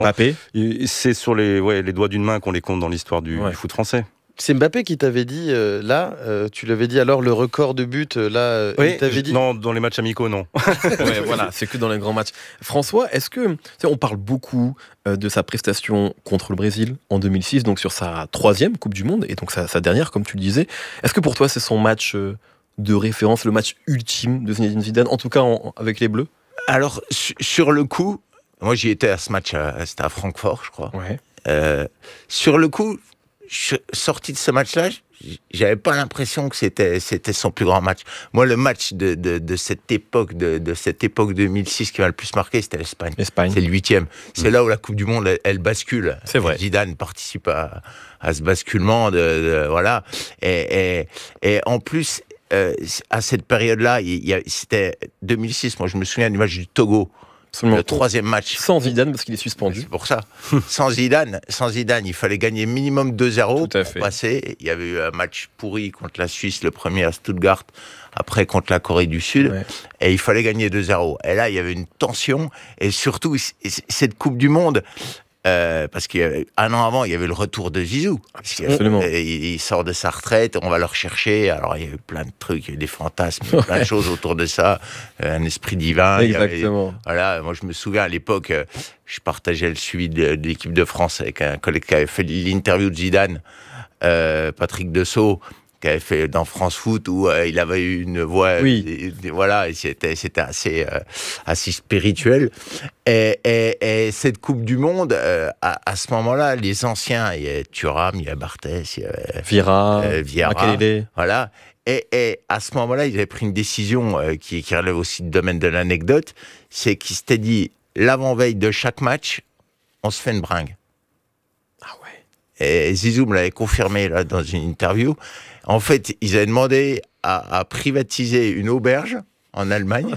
Mbappé. C'est sur les doigts d'une main qu'on les compte dans l'histoire du foot français. C'est Mbappé qui t'avait dit, tu l'avais dit alors, le record de buts, il t'avait dit... Non, dans les matchs amicaux, non. Voilà, c'est que dans les grands matchs. François, est-ce que, on parle beaucoup de sa prestation contre le Brésil en 2006, donc sur sa 3e Coupe du Monde, et donc sa dernière, comme tu le disais. Est-ce que pour toi, c'est son match de référence, le match ultime de Zinedine Zidane, en tout cas avec les Bleus? Alors, sur le coup, moi j'y étais à ce match, c'était à Francfort, je crois. Ouais. Sur le coup, sorti de ce match-là, j'avais pas l'impression que c'était son plus grand match. Moi, le match de cette époque, de cette époque 2006 qui m'a le plus marqué, c'était l'Espagne. C'est le 8e. C'est là où la Coupe du Monde, elle bascule. C'est vrai. Zidane participe à ce basculement, voilà. Et en plus, à cette période-là, c'était 2006. Moi, je me souviens du match du Togo. Absolument. Le 3e match. Sans Zidane, parce qu'il est suspendu. C'est pour ça. Sans Zidane, il fallait gagner minimum 2-0 pour passer. Il y avait eu un match pourri contre la Suisse, le premier à Stuttgart, après contre la Corée du Sud. Ouais. Et il fallait gagner 2-0. Et là, il y avait une tension. Et surtout, cette Coupe du Monde... parce qu'un an avant, il y avait le retour de Zizou. Absolument. Il sort de sa retraite, on va le rechercher. Alors, il y a eu plein de trucs, il y a eu des fantasmes, il y a eu plein de choses autour de ça. Un esprit divin. Exactement. Voilà, moi, je me souviens à l'époque, je partageais le suivi de l'équipe de France avec un collègue qui avait fait l'interview de Zidane, Patrick Dessau, qui avait fait dans France Foot, où il avait eu une voix, voilà, et c'était assez spirituel. Et cette Coupe du Monde, à ce moment-là, les anciens, il y a Thuram, il y a Barthès, il y a Vieira, Makelele. Voilà. Et à ce moment-là, ils avaient pris une décision qui relève aussi du domaine de l'anecdote, c'est qu'ils s'étaient dit, l'avant-veille de chaque match, on se fait une bringue. Ah ouais. Et Zizou me l'avait confirmé là, dans une interview. En fait, ils avaient demandé à privatiser une auberge en Allemagne.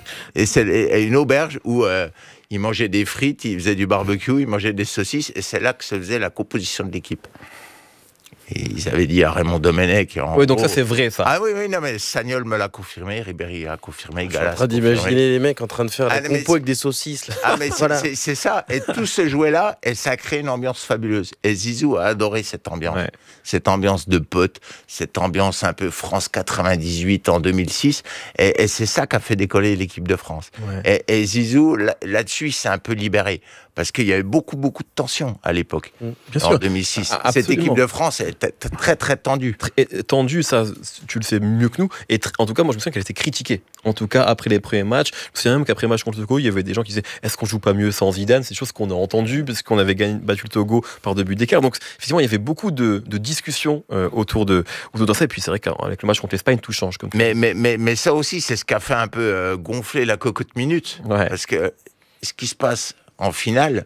et une auberge où ils mangeaient des frites, ils faisaient du barbecue, ils mangeaient des saucisses. Et c'est là que se faisait la composition de l'équipe. Et ils avaient dit à Raymond Domenech... Oui, donc ça, c'est vrai, ça. Ah oui, non, mais Sagnol me l'a confirmé, Ribéry a confirmé, Gallas. Je suis en train d'imaginer les mecs en train de faire la compo avec des saucisses. Là. Ah, mais c'est ça. Et tout se jouait là, et ça a créé une ambiance fabuleuse. Et Zizou a adoré cette ambiance. Ouais. Cette ambiance de potes, cette ambiance un peu France 98 en 2006. Et c'est ça qui a fait décoller l'équipe de France. Ouais. Et Zizou, là-dessus, il s'est un peu libéré. Parce qu'il y avait beaucoup de tensions à l'époque, en 2006. Absolument. Cette équipe de France est très, très tendue. Tendue, ça, tu le sais mieux que nous. Et en tout cas, moi, je me souviens qu'elle était critiquée. En tout cas, après les premiers matchs. Je me souviens même qu'après le match contre le Togo, il y avait des gens qui disaient « Est-ce qu'on joue pas mieux sans Zidane ?» C'est des choses qu'on a entendues, parce qu'on avait battu le Togo par 2 buts d'écart. Donc, effectivement, il y avait beaucoup de discussions autour de ça. Et puis, c'est vrai qu'avec le match contre l'Espagne, tout change. Mais ça aussi, c'est ce qui a fait un peu gonfler la cocotte minute. Ouais. Parce que ce qui se passe en finale,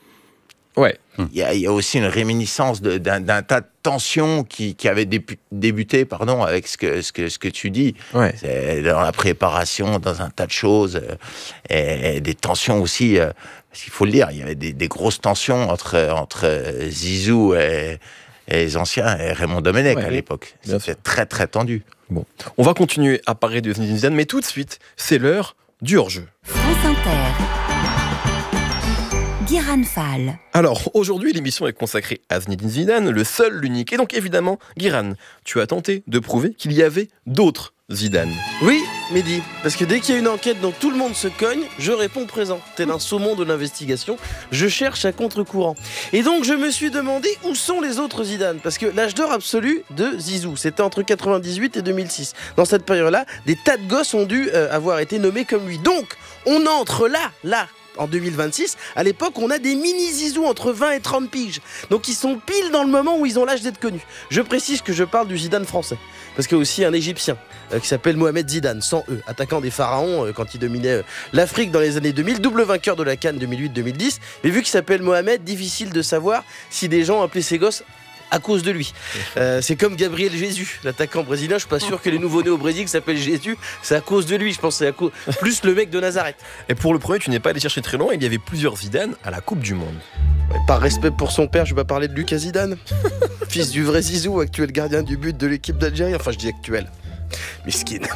il y a aussi une réminiscence d'un tas de tensions qui avaient débuté avec ce que tu dis. Ouais. C'est dans la préparation, dans un tas de choses, et des tensions aussi, parce qu'il faut le dire, il y avait des grosses tensions entre Zizou et les anciens, et Raymond Domenech à l'époque. C'était très très tendu. Bon, on va continuer à parler de Zinedine Zidane, mais tout de suite, c'est l'heure du hors-jeu. France Inter. Guiran Fall. Alors, aujourd'hui, l'émission est consacrée à Zinedine Zidane, le seul, l'unique. Et donc, évidemment, Guiran, tu as tenté de prouver qu'il y avait d'autres Zidane. Oui, Mehdi, parce que dès qu'il y a une enquête dont tout le monde se cogne, je réponds présent. Tel un saumon de l'investigation, je cherche à contre-courant. Et donc, je me suis demandé où sont les autres Zidane, parce que l'âge d'or absolu de Zizou, c'était entre 98 et 2006. Dans cette période-là, des tas de gosses ont dû avoir été nommés comme lui. Donc, on entre là, en 2026, à l'époque, on a des mini-Zizou entre 20 et 30 piges. Donc ils sont pile dans le moment où ils ont l'âge d'être connus. Je précise que je parle du Zidane français. Parce qu'il y a aussi un Égyptien qui s'appelle Mohamed Zidane, sans E, attaquant des Pharaons quand il dominait l'Afrique dans les années 2000, double vainqueur de la CAN 2008-2010. Mais vu qu'il s'appelle Mohamed, difficile de savoir si des gens appelaient ses gosses à cause de lui. C'est comme Gabriel Jesus, l'attaquant brésilien. Je suis pas sûr que les nouveaux-nés au Brésil qui s'appellent Jésus, c'est à cause de lui. Je pense que c'est plus le mec de Nazareth. Et pour le premier, tu n'es pas allé chercher très loin. Il y avait plusieurs Zidane à la Coupe du Monde. Ouais, par respect pour son père, je vais pas parler de Lucas Zidane, fils du vrai Zizou, actuel gardien du but de l'équipe d'Algérie. Enfin, je dis actuel. Miskin.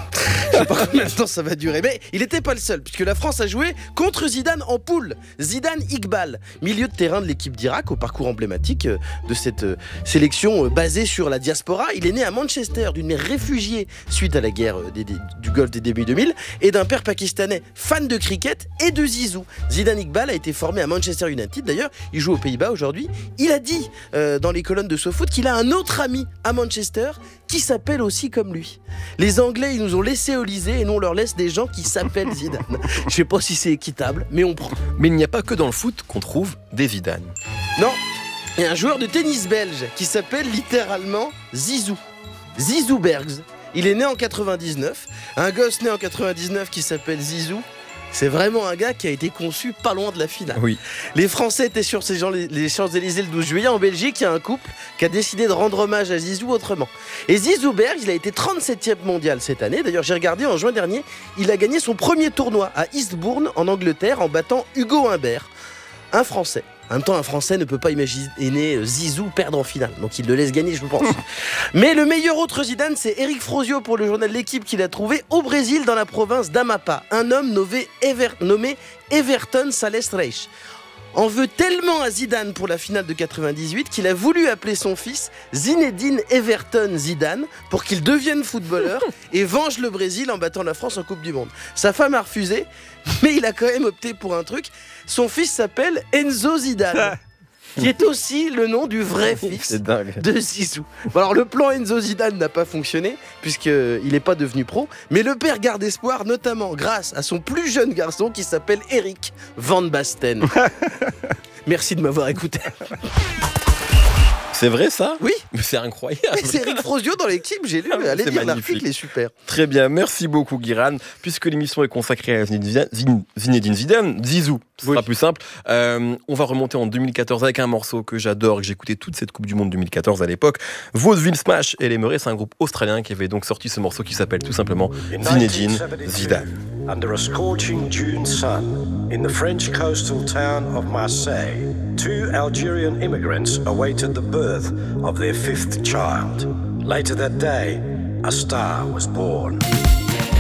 Je sais pas combien de temps ça va durer. Mais il n'était pas le seul, puisque la France a joué contre Zidane en poule. Zidane Iqbal, milieu de terrain de l'équipe d'Irak, au parcours emblématique de cette sélection basée sur la diaspora. Il est né à Manchester d'une mère réfugiée suite à la guerre du Golfe des débuts 2000 et d'un père pakistanais fan de cricket et de zizou. Zidane Iqbal a été formé à Manchester United. D'ailleurs, il joue aux Pays-Bas aujourd'hui. Il a dit dans les colonnes de SoFoot qu'il a un autre ami à Manchester qui s'appelle aussi comme lui. Les Anglais, ils nous ont laissé au lycée et nous on leur laisse des gens qui s'appellent Zidane. Je sais pas si c'est équitable, mais on prend. Mais il n'y a pas que dans le foot qu'on trouve des Zidane. Non, il y a un joueur de tennis belge qui s'appelle littéralement Zizou. Zizou Bergs. Il est né en 99. Un gosse né en 99 qui s'appelle Zizou. C'est vraiment un gars qui a été conçu pas loin de la finale. Oui. Les Français étaient sur les Champs-Élysées le 12 juillet. En Belgique, il y a un couple qui a décidé de rendre hommage à Zizou autrement. Et Zizou Bergs, il a été 37e mondial cette année. D'ailleurs, j'ai regardé en juin dernier, il a gagné son premier tournoi à Eastbourne, en Angleterre, en battant Hugo Humbert, un Français. En même temps, un Français ne peut pas imaginer Zizou perdre en finale. Donc il le laisse gagner, je pense. Mais le meilleur autre Zidane, c'est Eric Frosio pour le journal L'Équipe qu'il a trouvé au Brésil, dans la province d'Amapá. Un homme nommé Everton Sales Reis en veut tellement à Zidane pour la finale de 98 qu'il a voulu appeler son fils Zinedine Everton Zidane pour qu'il devienne footballeur et venge le Brésil en battant la France en Coupe du Monde. Sa femme a refusé, mais il a quand même opté pour un truc. Son fils s'appelle Enzo Zidane, qui est aussi le nom du vrai fils de Zizou. Bon, alors le plan Enzo Zidane n'a pas fonctionné puisqu'il n'est pas devenu pro, mais le père garde espoir, notamment grâce à son plus jeune garçon qui s'appelle Eric Van Basten. Merci de m'avoir écouté. C'est vrai ça ? Oui. Mais c'est incroyable. Mais c'est Eric Frosio dans L'équipe, j'ai lu. Allez lire l'article, il est super. Très bien, merci beaucoup Guiran. Puisque l'émission est consacrée à Zinedine Zidane, Zizou, ce sera plus simple. On va remonter en 2014 avec un morceau que j'adore, que j'écoutais toute cette Coupe du Monde 2014 à l'époque. Vaudeville Smash et les Murray, c'est un groupe australien qui avait donc sorti ce morceau qui s'appelle tout simplement Zinedine Zidane. Under a scorching June sun, in the French coastal town of Marseille, 2 Algerian immigrants awaited the birth of their 5th child. Later that day, a star was born.